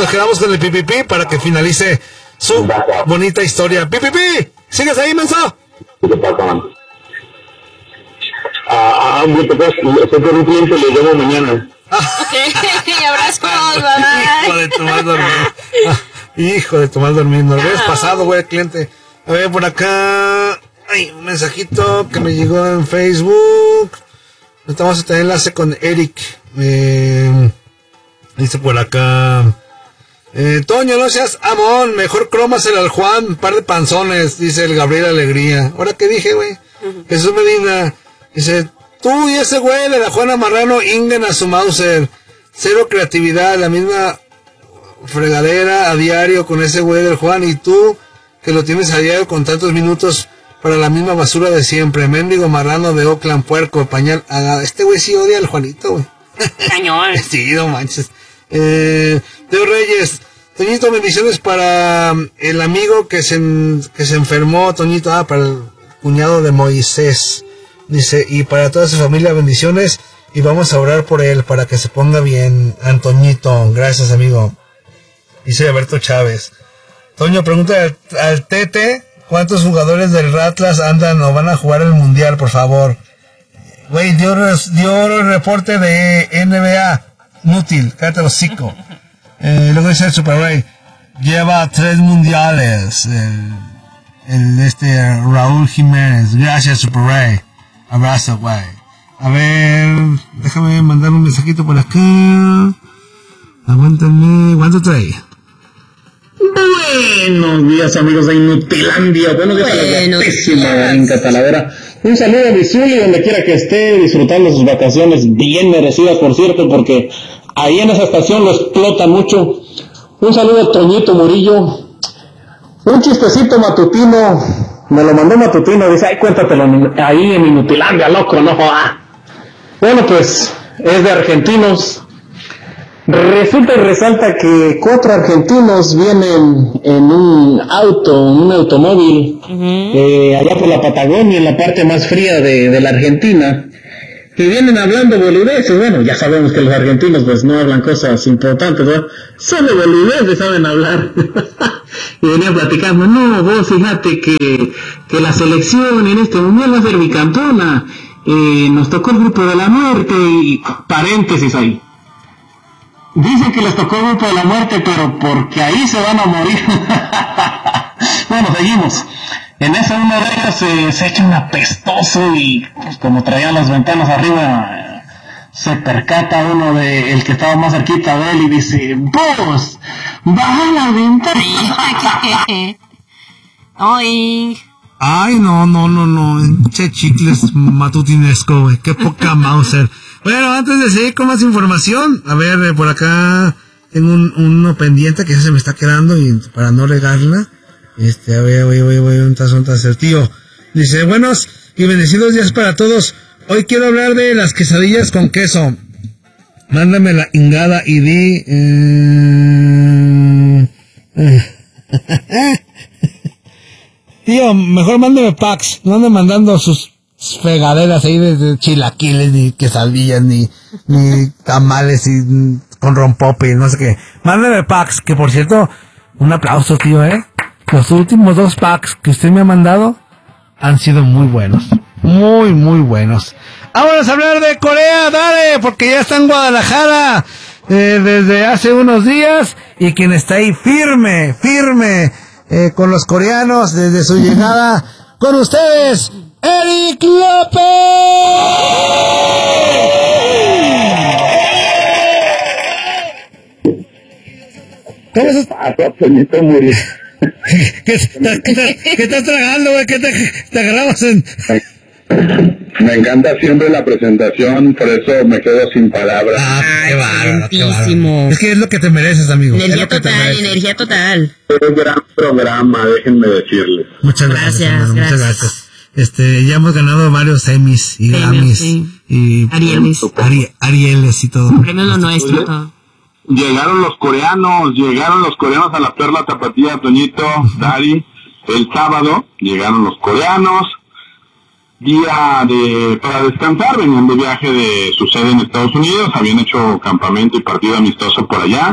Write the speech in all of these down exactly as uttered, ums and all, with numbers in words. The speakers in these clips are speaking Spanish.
nos quedamos con el Pipipi para que finalice su bonita historia. Pipipi, ¿sigues ahí, menso? ¿Qué pasa? Ah, pues, estoy con un cliente, le llamo mañana. Ok, abrazos, bye. Hijo de tu mal dormir. Ah, hijo de tu mal dormir. Nos habías pasado, güey, cliente. A ver, por acá. Ay, un mensajito que me llegó en Facebook. Estamos a tener enlace con Eric. Eh, dice por acá. Eh, Toño, no seas amón. Mejor cromasela al Juan. Un par de panzones. Dice el Gabriel Alegría. ¿Ahora qué dije, güey? Uh-huh. Jesús Medina. Dice, tú y ese güey de la Juana Marrano inguen a su Mauser. Cero creatividad, la misma fregadera a diario con ese güey del Juan. Y tú, que lo tienes a diario con tantos minutos para la misma basura de siempre. Mendigo marrano de Oakland, puerco, pañal. Ah, este güey sí odia al Juanito, güey. Cañón. Sí, no manches. Eh, Teo Reyes, Toñito, bendiciones para el amigo que se, que se enfermó, Toñito. Ah, para el cuñado de Moisés. Dice, y para toda su familia, bendiciones, y vamos a orar por él para que se ponga bien, Antoñito. Gracias, amigo. Dice Alberto Chávez. Toño, pregunta al, al Tete, ¿cuántos jugadores del Ratlas andan o van a jugar el Mundial, por favor? Güey, dio, dio el reporte de N B A, inútil, cállate el hocico. Eh, luego dice el Super Ray, lleva tres mundiales, el, el este Raúl Jiménez. Gracias, Super Ray. Abrazo, güey. A ver, déjame mandar un mensajito por acá. Aguántame, ¿cuánto trae? Buenos días, amigos de Inutilandia. Buenos días a la guapísima Inca Talavera. Un saludo a mi Zuli, donde quiera que esté, disfrutando sus vacaciones bien merecidas, por cierto, porque ahí en esa estación lo explotan mucho. Un saludo a Toñito Murillo. Un chistecito matutino. Me lo mandó Matutino, dice, ay, cuéntatelo ahí en Inutilandia, loco, no joda. Bueno, pues, es de argentinos. Resulta y resalta que cuatro argentinos vienen en un auto, en un automóvil, uh-huh. eh, allá por la Patagonia, en la parte más fría de, de la Argentina, y vienen hablando boludeces. Bueno, ya sabemos que los argentinos pues no hablan cosas importantes, ¿no? Solo boludeces saben hablar. Y venía platicando, no, vos fíjate que, que la selección en este mundial va a ser bicampeona, eh, nos tocó el grupo de la muerte, y paréntesis ahí. Dicen que les tocó el grupo de la muerte, pero porque ahí se van a morir. Bueno, seguimos. En esa una de ellas se, se echa un apestoso y pues, como traían las ventanas arriba, se percata uno de el que estaba más cerquita de él y dice, vos, baja la ventana. Ay. Ay, no, no, no, no, che chicles matutinesco, güey, qué poca Mauser. Bueno, antes de seguir con más información, a ver, eh, por acá tengo un, uno pendiente que ya se me está quedando y para no regarla. Este, a ver, voy, voy, voy, un tazón tazo, tío. Dice, buenos y bendecidos días para todos. Hoy quiero hablar de las quesadillas con queso. Mándame la ingada y di... Eh, tío, mejor mándeme packs. No ande mandando sus fregaderas ahí de, de chilaquiles, ni quesadillas, ni, ni tamales, y con rompope, no sé qué. Mándeme packs, que por cierto, un aplauso, tío, eh. Los últimos dos packs que usted me ha mandado han sido muy buenos. Muy, muy buenos. Vamos a hablar de Corea, dale, porque ya está en Guadalajara eh, desde hace unos días, y quien está ahí firme, firme eh, con los coreanos desde su llegada, con ustedes, Eric López. ¿Cómo estás? Toñito Murillo. ¿Qué, qué, qué, ¿Qué estás tragando, güey? ¿Qué te, te agarramos en...? Me encanta siempre la presentación, por eso me quedo sin palabras. Ah, qué bárbaro, qué bárbaro. Es que es lo que te mereces, amigo. Energía total, energía total. Es un gran programa, déjenme decirles. Muchas gracias, gracias, hermano, gracias. muchas gracias. Este, ya hemos ganado varios Emmys y Grammys, sí. y Arieles. Ari, Arieles y todo. Premio lo nuestro, todo. Llegaron los coreanos, llegaron los coreanos a la Perla Tapatía, Toñito, Dari, el sábado, llegaron los coreanos, día de para descansar, venían de viaje de su sede en Estados Unidos, habían hecho campamento y partido amistoso por allá,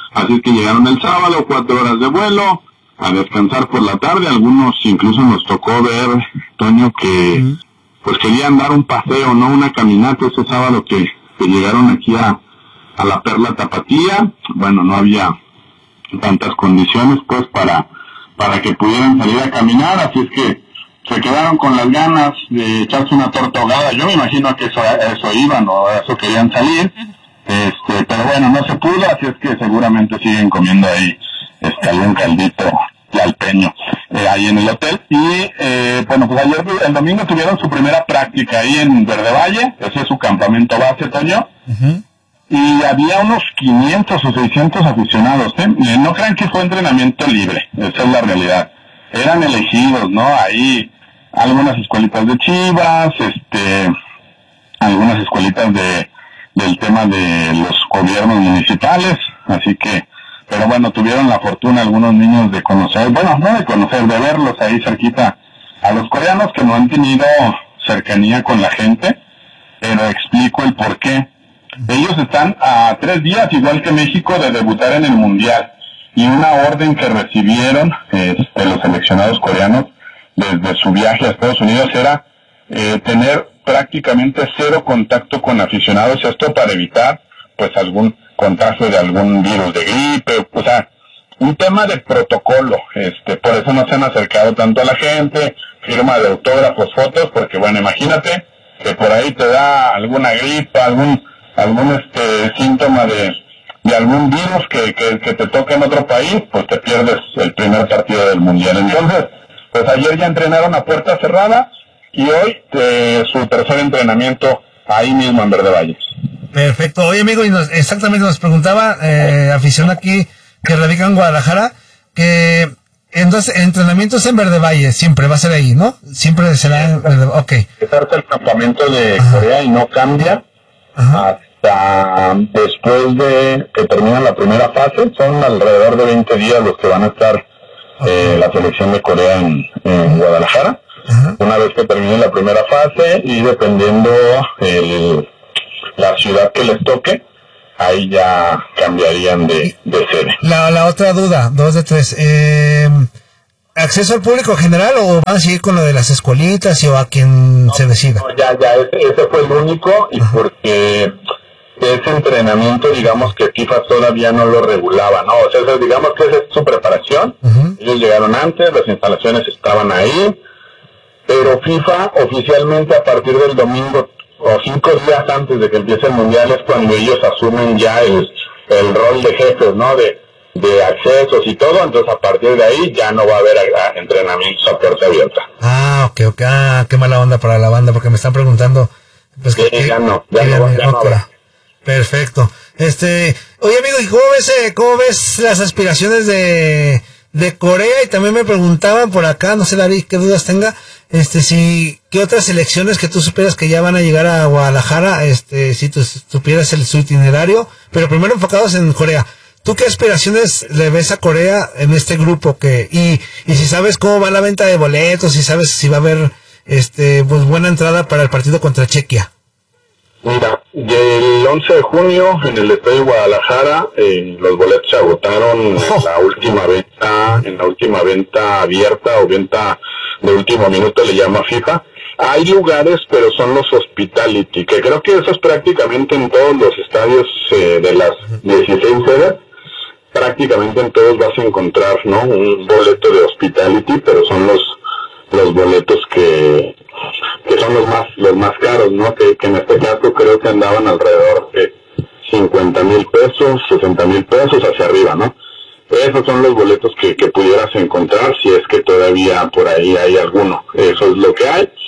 Así es que llegaron el sábado, cuatro horas de vuelo, a descansar por la tarde. Algunos incluso nos tocó ver, Toño, que uh-huh. pues querían dar un paseo, no una caminata ese sábado que, que llegaron aquí a, a la Perla Tapatía. Bueno, no había tantas condiciones pues para, para que pudieran salir a caminar, así es que se quedaron con las ganas de echarse una torta ahogada. Yo me imagino que eso, eso iban o eso querían salir, este, pero bueno, no se pudo, así es que seguramente siguen comiendo ahí este, algún caldito tlalpeño eh, ahí en el hotel. Y eh, bueno, pues ayer, el domingo tuvieron su primera práctica ahí en Verde Valle, ese es su campamento base, Toño. Uh-huh. Y había unos quinientos o seiscientos aficionados, ¿eh? Y no crean que fue entrenamiento libre, esa es la realidad. Eran elegidos, ¿no? Ahí algunas escuelitas de Chivas, este, algunas escuelitas de del tema de los gobiernos municipales, así que, pero bueno, tuvieron la fortuna algunos niños de conocer, bueno, no de conocer, de verlos ahí cerquita a los coreanos que no han tenido cercanía con la gente, pero explico el por qué. Ellos están a tres días, igual que México, de debutar en el Mundial, y una orden que recibieron este, los seleccionados coreanos desde su viaje a Estados Unidos era eh, tener prácticamente cero contacto con aficionados, esto para evitar pues algún contagio de algún virus de gripe, o sea, un tema de protocolo, este, por eso no se han acercado tanto a la gente, firma de autógrafos, fotos, porque bueno, imagínate que por ahí te da alguna gripa, algún algún este síntoma de, de algún virus que, que, que te toque en otro país, pues te pierdes el primer partido del Mundial. Entonces, pues ayer ya entrenaron a puerta cerrada y hoy eh, su tercer entrenamiento ahí mismo en Verde Valle. Perfecto. Oye, amigo, y nos, exactamente nos preguntaba eh, afición aquí que radica en Guadalajara, que entonces entrenamientos en Verde Valle siempre va a ser ahí, ¿no? Siempre será en Verde Valle. Ok. Es el campamento de Ajá. Corea y no cambia Ajá. hasta después de que termina la primera fase. Son alrededor de veinte días los que van a estar okay. eh, la selección de Corea en, en Guadalajara. Ajá. Una vez que termine la primera fase y dependiendo el, la ciudad que les toque, ahí ya cambiarían de, de sede. La, la otra duda, dos de tres, eh, ¿acceso al público general o van a seguir con lo de las escuelitas y o a quien no, se decida? No, ya, ya, ese, ese fue el único y Ajá. porque ese entrenamiento, digamos que FIFA todavía no lo regulaba, ¿no? O sea, digamos que esa es su preparación, Ajá. ellos llegaron antes, las instalaciones estaban ahí, pero FIFA oficialmente a partir del domingo o cinco días antes de que empiece el Mundial es cuando ellos asumen ya el, el rol de jefes, ¿no? De, de accesos y todo, entonces a partir de ahí ya no va a haber a, a entrenamientos a puerta abierta. Ah, ok, ok, ah, qué mala onda para la banda, porque me están preguntando. Pues, sí, que, ya no, ya, no, ya okay. no habrá. Perfecto. Este, oye amigo, ¿y cómo ves, eh, cómo ves las aspiraciones de... de Corea? Y también me preguntaban por acá, no sé David qué dudas tenga, este si qué otras selecciones que tú supieras que ya van a llegar a Guadalajara, este si tú supieras el su itinerario, pero primero enfocados en Corea. ¿Tú qué aspiraciones le ves a Corea en este grupo que y y si sabes cómo va la venta de boletos, si sabes si va a haber este pues buena entrada para el partido contra Chequia? Mira, del once de junio en el estadio de Guadalajara eh, los boletos se agotaron en la última venta, en la última venta abierta o venta de último minuto le llama FIFA. Hay lugares, pero son los hospitality, que creo que eso es prácticamente en todos los estadios eh, de las dieciséis sedes, prácticamente en todos vas a encontrar, ¿no? Un boleto de hospitality, pero son los los boletos que que son los más los más caros, ¿no? Que, que en este caso creo que andaban alrededor de cincuenta mil pesos, sesenta mil pesos hacia arriba, ¿no? Esos son los boletos que, que pudieras encontrar si es que todavía por ahí hay alguno. Eso es lo que hay.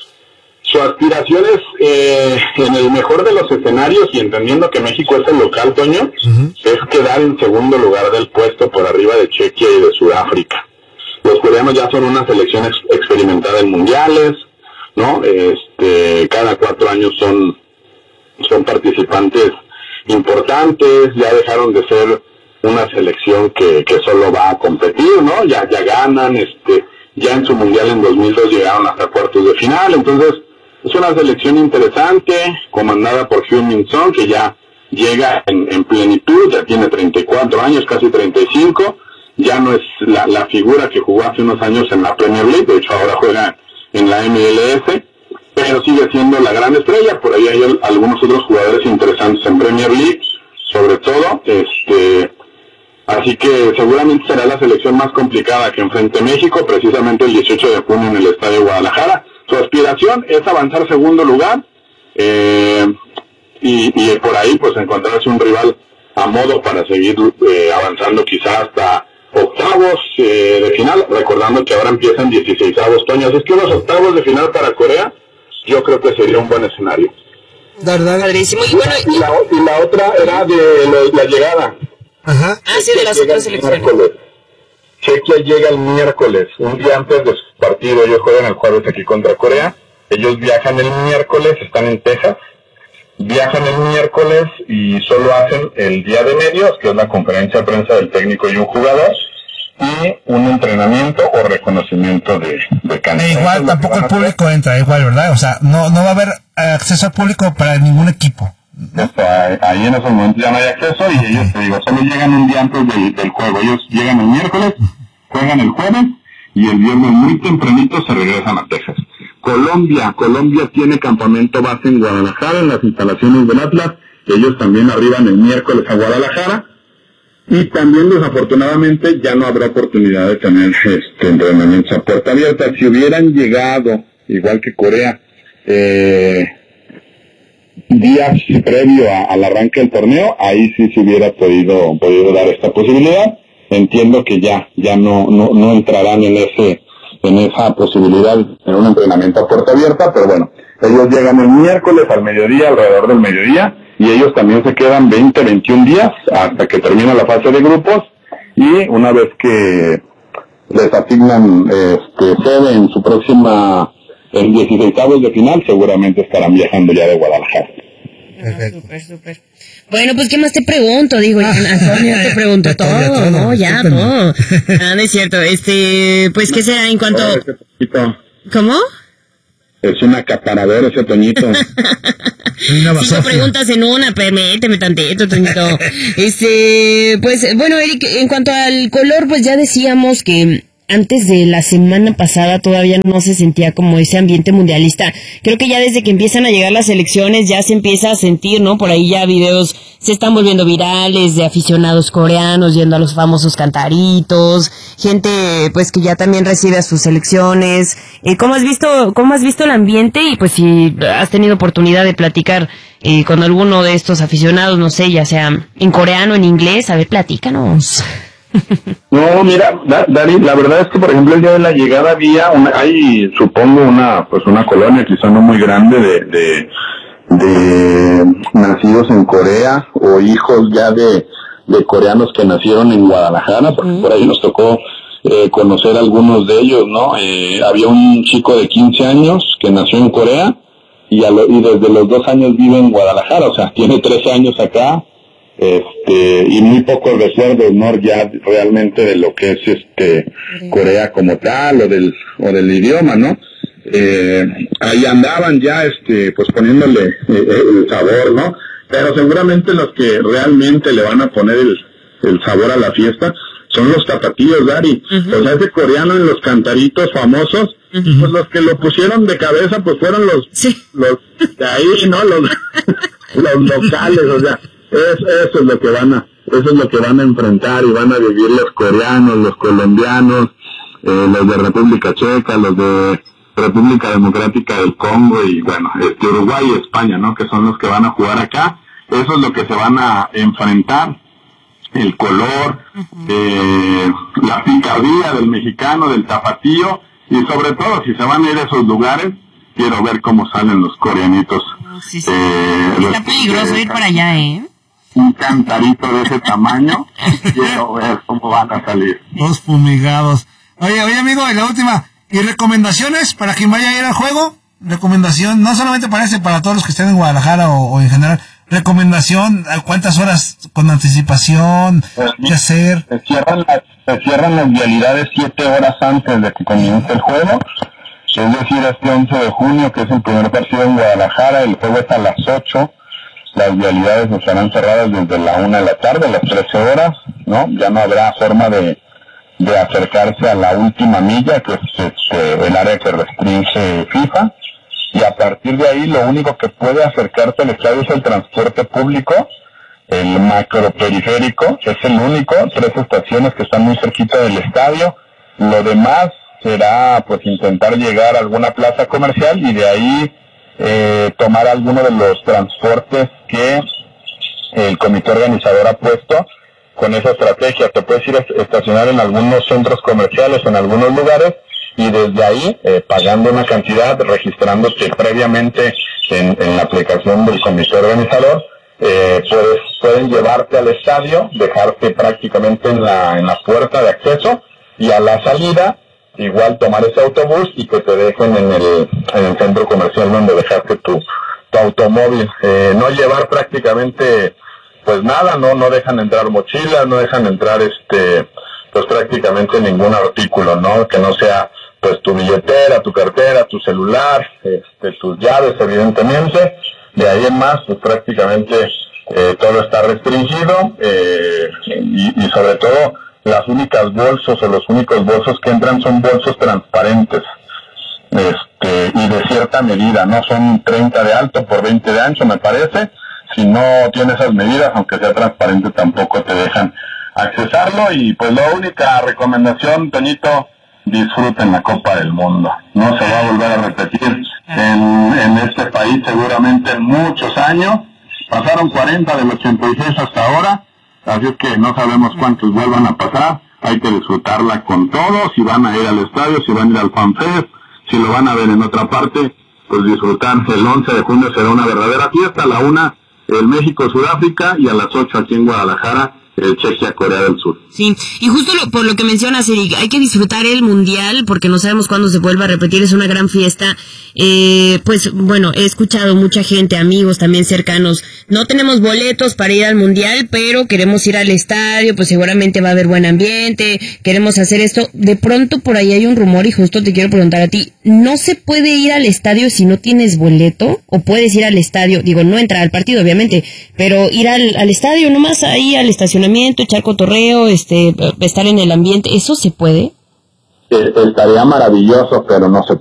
Su aspiración es, eh, en el mejor de los escenarios, y entendiendo que México es el local, Toño, uh-huh. es quedar en segundo lugar del puesto por arriba de Chequia y de Sudáfrica. Los coreanos ya son una selección ex- experimentada en mundiales, ¿no? Este, cada cuatro años son, son participantes importantes, ya dejaron de ser una selección que, que solo va a competir, ¿no? Ya, ya ganan, este, ya en su mundial en dos mil dos llegaron hasta cuartos de final, entonces es una selección interesante, comandada por Hyun Min Song, que ya llega en, en plenitud, ya tiene treinta y cuatro años, casi treinta y cinco, ya no es la, la figura que jugó hace unos años en la Premier League, de hecho ahora juega en la M L S, pero sigue siendo la gran estrella. Por ahí hay algunos otros jugadores interesantes en Premier League, sobre todo, este, así que seguramente será la selección más complicada que enfrente México, precisamente el dieciocho de junio en el Estadio Guadalajara. Su aspiración es avanzar segundo lugar, eh, y, y por ahí pues encontrarse un rival a modo para seguir eh, avanzando quizás hasta octavos eh, de final, recordando que ahora empiezan dieciseisavos, Toño. Es que los octavos de final para Corea, yo creo que sería un buen escenario. Dale, dale. Padrísimo. Y bueno, y la, y la otra era de lo, la llegada. Ajá. Ah, sí, de las otras selecciones. Chequia llega el miércoles, un día antes de su partido. Ellos juegan el jueves aquí contra Corea. Ellos viajan el miércoles, están en Texas. Viajan el miércoles y solo hacen el día de medios, que es la conferencia de prensa del técnico y un jugador, y un entrenamiento o reconocimiento de, de cancha. E igual tampoco el público entra, igual, ¿verdad? O sea, no no va a haber acceso al público para ningún equipo, ¿no? O sea, ahí en esos momentos ya no hay acceso y okay. Ellos, te digo, solo llegan un día antes del, del juego. Ellos llegan el miércoles, juegan el jueves y el viernes muy tempranito se regresan a Texas. Colombia, Colombia tiene campamento base en Guadalajara, en las instalaciones del Atlas. Ellos también arriban el miércoles a Guadalajara. Y también desafortunadamente ya no habrá oportunidad de tener este entrenamiento a puerta abierta. Si hubieran llegado, igual que Corea, eh, días previo a, al arranque del torneo, ahí sí se hubiera podido, podido dar esta posibilidad. Entiendo que ya, ya no, no, no entrarán en ese, en esa posibilidad de tener un entrenamiento a puerta abierta, pero bueno, ellos llegan el miércoles al mediodía, alrededor del mediodía, y ellos también se quedan veinte, veintiún días hasta que termina la fase de grupos, y una vez que les asignan este, sede en su próxima, en dieciseisavos de final, seguramente estarán viajando ya de Guadalajara. Ah, súper, súper. Bueno, pues, ¿qué más te pregunto? Digo, Antonio, te pregunto todo, ¿no? Ya, todo. Ah, no es cierto. Este, pues, ¿qué será en cuanto... ¿Cómo? Es un acaparador ese Toñito. Cinco preguntas en una, permíteme tantito, Toñito. Este, pues, bueno, Eric, en cuanto al color, pues ya decíamos que antes de la semana pasada todavía no se sentía como ese ambiente mundialista. Creo que ya desde que empiezan a llegar las elecciones ya se empieza a sentir, ¿no? Por ahí ya videos se están volviendo virales de aficionados coreanos yendo a los famosos cantaritos, gente pues que ya también recibe a sus selecciones. Eh, ¿Cómo has visto, cómo has visto el ambiente? Y pues si has tenido oportunidad de platicar eh, con alguno de estos aficionados, no sé, ya sea en coreano, en inglés, a ver, platícanos. No, mira, Dari, la verdad es que, por ejemplo, el día de la llegada había, una, hay, supongo, una pues una colonia quizá no muy grande de, de, de nacidos en Corea o hijos ya de, de coreanos que nacieron en Guadalajara, porque por ahí nos tocó eh, conocer algunos de ellos, ¿no? Eh, había un chico de quince años que nació en Corea y, a lo, y desde los dos años vive en Guadalajara, o sea, tiene trece años acá. Este, y muy pocos recuerdos, ¿no? Ya realmente de lo que es este Corea como tal o del o del idioma, ¿no? Eh, ahí andaban ya este pues poniéndole eh, el sabor, ¿no? Pero seguramente los que realmente le van a poner el, el sabor a la fiesta son los tapatíos, Dari. Uh-huh. O sea, ese coreano en los cantaritos famosos, uh-huh. Pues los que lo pusieron de cabeza pues fueron los sí. los de ahí, ¿no? Los los locales, o sea, Es, eso es lo que van a, eso es lo que van a enfrentar y van a vivir los coreanos, los colombianos, eh, los de República Checa, los de República Democrática del Congo y bueno, este Uruguay y España, ¿no? Que son los que van a jugar acá. Eso es lo que se van a enfrentar. El color, uh-huh. eh, la picardía del mexicano, del tapatío y sobre todo si se van a ir a esos lugares, quiero ver cómo salen los coreanitos. Sí, sí. Eh, Está peligroso eh, ir para allá, ¿eh? Un cantarito de ese tamaño, quiero ver cómo van a salir. Los fumigados. Oye, oye amigo, y la última, ¿y recomendaciones para quien vaya a ir al juego? Recomendación, no solamente para ese, para todos los que estén en Guadalajara o, o en general, recomendación, ¿a cuántas horas con anticipación? Pues, ¿Qué hacer? Se cierran, las, se cierran las vialidades siete horas antes de que comience el juego. Es decir, este once de junio, que es el primer partido en Guadalajara, el juego es a las ocho. las vialidades estarán cerradas desde la una de la tarde, a las trece horas, ¿no? Ya no habrá forma de, de acercarse a la última milla, que es este, el área que restringe FIFA, y a partir de ahí lo único que puede acercarse al estadio es el transporte público, el macroperiférico, es el único, tres estaciones que están muy cerquita del estadio. Lo demás será pues intentar llegar a alguna plaza comercial y de ahí eh, tomar alguno de los transportes que el comité organizador ha puesto con esa estrategia. Te puedes ir a estacionar en algunos centros comerciales o en algunos lugares y desde ahí, eh, pagando una cantidad, registrándote previamente en, en la aplicación del comité organizador, eh, puedes, pueden llevarte al estadio, dejarte prácticamente en la, en la puerta de acceso y a la salida igual tomar ese autobús y que te dejen en el, en el centro comercial donde dejaste tu, tu automóvil. Eh, no llevar prácticamente pues nada, no, no dejan entrar mochilas, no dejan entrar este, pues prácticamente ningún artículo, ¿no? Que no sea pues tu billetera, tu cartera, tu celular, este, tus llaves evidentemente. De ahí en más, pues prácticamente eh, todo está restringido eh, y, y sobre todo las únicas bolsos o los únicos bolsos que entran son bolsos transparentes este, y de cierta medida, no son treinta de alto por veinte de ancho me parece. Si no tiene esas medidas, aunque sea transparente, tampoco te dejan accesarlo. Y pues la única recomendación, Toñito, disfruten la Copa del Mundo. No se va a volver a repetir en, en este país seguramente en muchos años. Pasaron cuarenta del ochenta y seis hasta ahora, así es que no sabemos cuántos vuelvan a pasar. Hay que disfrutarla con todos. Si van a ir al estadio, si van a ir al FanFest, si lo van a ver en otra parte, pues disfrutar. El once de junio será una verdadera fiesta. A la una el México-Sudáfrica y a las ocho aquí en Guadalajara el Chequia-Corea del Sur. Sí, y justo lo, por lo que mencionas, Eric, hay que disfrutar el Mundial porque no sabemos cuándo se vuelva a repetir, es una gran fiesta. Eh, pues bueno, he escuchado mucha gente, amigos también cercanos, no tenemos boletos para ir al Mundial, pero queremos ir al estadio, pues seguramente va a haber buen ambiente, queremos hacer esto. De pronto por ahí hay un rumor y justo te quiero preguntar a ti, ¿no se puede ir al estadio si no tienes boleto? ¿O puedes ir al estadio, digo, no entrar al partido obviamente, pero ir al, al estadio nomás ahí al estacionamiento, echar cotorreo, este, estar en el ambiente, ¿eso se puede? Eh, estaría maravilloso, pero no se